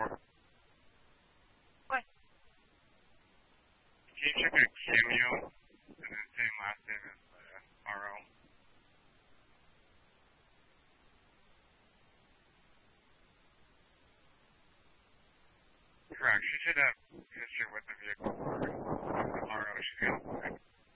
What? Can you check a Cameo and then same last name as RO? Correct. She should have history with the vehicle for RO. She's got